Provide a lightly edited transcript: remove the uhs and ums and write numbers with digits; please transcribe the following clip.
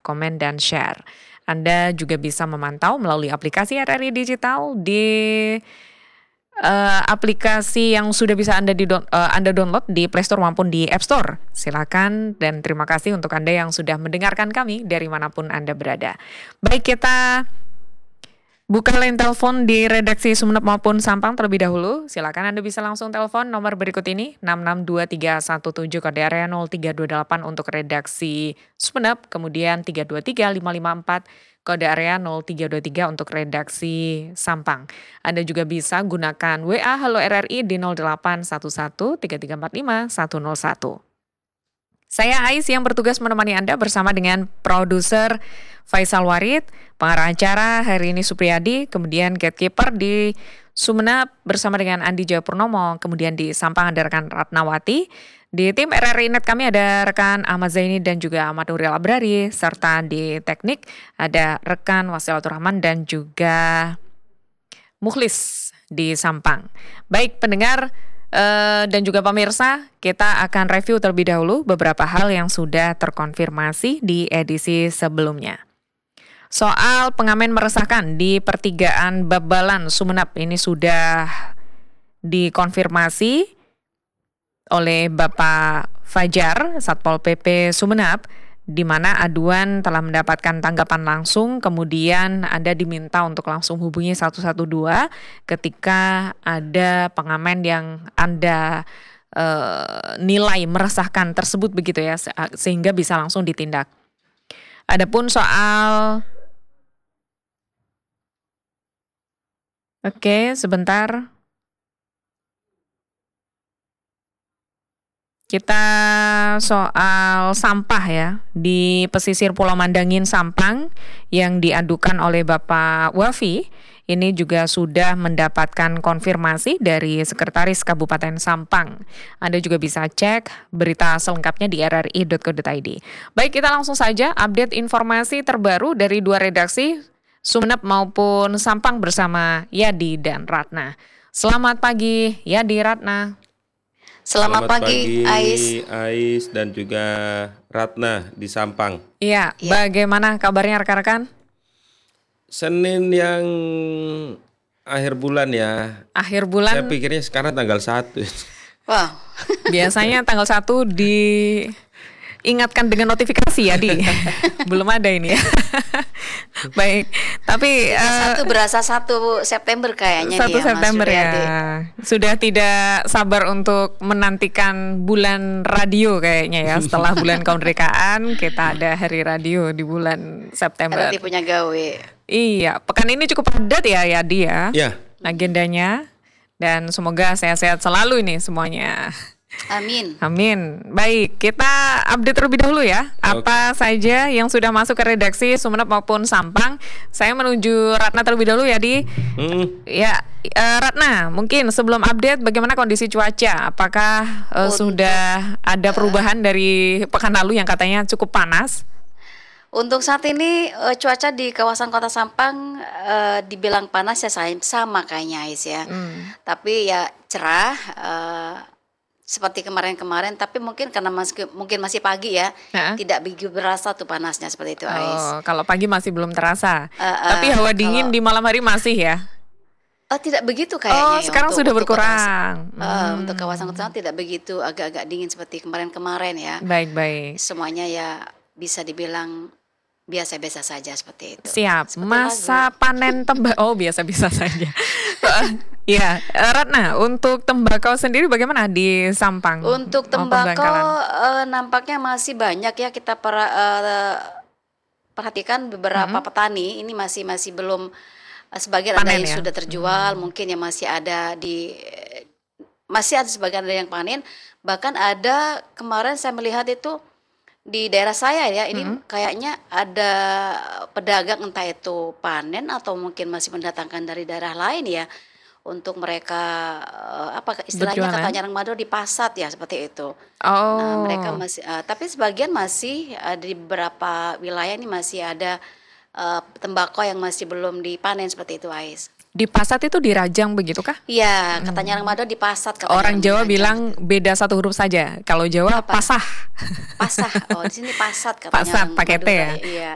komen, dan share. Anda juga bisa memantau melalui aplikasi RRI Digital di aplikasi yang sudah bisa Anda download di Play Store maupun di App Store. Silakan dan terima kasih untuk Anda yang sudah mendengarkan kami dari manapun Anda berada. Baik, kita buka line telepon di redaksi Sumeneb maupun Sampang terlebih dahulu. Silakan Anda bisa langsung telepon nomor berikut ini 662317 kode area 0328 untuk redaksi Sumeneb, kemudian 323554 kode area 0323 untuk redaksi Sampang. Anda juga bisa gunakan WA Halo RRI di 0811 3345 101. Saya Ais yang bertugas menemani Anda bersama dengan produser Faisal Warid, pengarah acara hari ini Supriyadi, kemudian gatekeeper di Sumeneb bersama dengan Andi Jayapurnomo, kemudian di Sampang ada rekan Ratnawati. Di tim RRI Net kami ada rekan Ahmad Zaini dan juga Ahmad Nuril Abrari, serta di teknik ada rekan Wasilatur Rahman dan juga Mukhlis di Sampang. Baik pendengar dan juga pemirsa, kita akan review terlebih dahulu beberapa hal yang sudah terkonfirmasi di edisi sebelumnya. Soal pengamen meresahkan di pertigaan Babalan Sumeneb ini sudah dikonfirmasi oleh Bapak Fajar, Satpol PP Sumeneb, di mana aduan telah mendapatkan tanggapan langsung, kemudian Anda diminta untuk langsung hubungi 112 ketika ada pengamen yang Anda nilai meresahkan tersebut begitu ya, sehingga bisa langsung ditindak. Adapun soal sebentar. Kita soal sampah ya, di pesisir Pulau Mandangin Sampang yang diadukan oleh Bapak Wafi, ini juga sudah mendapatkan konfirmasi dari Sekretaris Kabupaten Sampang. Anda juga bisa cek berita selengkapnya di rri.co.id. Baik, kita langsung saja update informasi terbaru dari dua redaksi, Sumeneb maupun Sampang bersama Yadi dan Ratna. Selamat pagi, Yadi, Ratna. Selamat pagi Ais dan juga Ratna di Sampang. Iya, bagaimana kabarnya rekan-rekan? Senin yang akhir bulan ya. Akhir bulan? Saya pikirnya sekarang tanggal 1. Wow. Biasanya tanggal 1 diingatkan dengan notifikasi ya, Di. Belum ada ini ya. Baik, tapi 1 berasa 1 September kayaknya 1 September ya. Sudah tidak sabar untuk menantikan bulan radio kayaknya ya. Setelah bulan kemerdekaan kita ada hari radio di bulan September. Nanti punya gawe. Iya, pekan ini cukup padat ya Yadi ya. Iya. Agendanya, dan semoga sehat-sehat selalu ini semuanya. Amin. Amin. Baik, kita update terlebih dahulu ya. Apa saja yang sudah masuk ke redaksi Sumeneb maupun Sampang. Saya menuju Ratna terlebih dahulu ya, Di. Ya, Ratna, mungkin sebelum update bagaimana kondisi cuaca? Apakah sudah ada perubahan dari pekan lalu yang katanya cukup panas? Untuk saat ini cuaca di kawasan Kota Sampang dibilang panas ya sama kayaknya Ais ya. Tapi ya cerah. Seperti kemarin-kemarin, tapi mungkin karena mungkin masih pagi ya, tidak begitu berasa tuh panasnya seperti itu, Ais. Oh, kalau pagi masih belum terasa. Tapi hawa dingin di malam hari masih ya? Tidak begitu kayaknya. Oh, sekarang sudah berkurang. Untuk kawasan Kota Sampang tidak begitu, agak-agak dingin seperti kemarin-kemarin ya. Baik-baik. Semuanya ya bisa dibilang biasa-biasa saja seperti itu. Siap. Seperti masa panen tembakau biasa-biasa saja. Ya, Ratna, untuk tembakau sendiri bagaimana di Sampang? Untuk tembakau nampaknya masih banyak ya, kita perhatikan beberapa petani ini masih belum, sebagian ada yang sudah terjual, mungkin yang masih ada sebagian ada yang panen. Bahkan ada kemarin saya melihat itu di daerah saya ya, ini kayaknya ada pedagang entah itu panen atau mungkin masih mendatangkan dari daerah lain ya, untuk mereka istilahnya kata Nyarang Mado dipasat ya seperti itu. Nah, mereka masih tapi sebagian masih di beberapa wilayah ini masih ada tembakau yang masih belum dipanen seperti itu, Ais. Dipasat itu dirajang begitu kah? Iya, kata Nyarang Mado dipasat. Orang Jawa bilang beda satu huruf saja. Kalau Jawa pasah. Pasah. Oh, di sini pasat katanya. Pasat pakai T ya. Iya.